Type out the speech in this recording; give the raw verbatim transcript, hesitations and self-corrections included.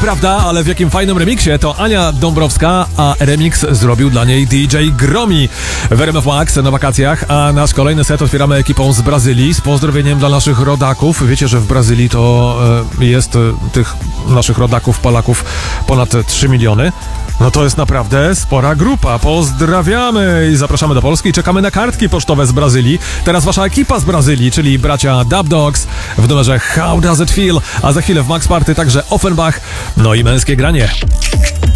prawda, ale w jakim fajnym remiksie. To Ania Dąbrowska, a remix zrobił dla niej D J Gromi w R M F Max na wakacjach, a nasz kolejny set otwieramy ekipą z Brazylii z pozdrowieniem dla naszych rodaków. Wiecie, że w Brazylii to e, jest e, tych naszych rodaków, Polaków ponad trzy miliony. No to jest naprawdę spora grupa. Pozdrawiamy i zapraszamy do Polski. Czekamy na kartki pocztowe z Brazylii. Teraz wasza ekipa z Brazylii, czyli bracia Dub Dogs w numerze How Does It Feel, a za chwilę w Max Party także Offenbach, no i męskie granie.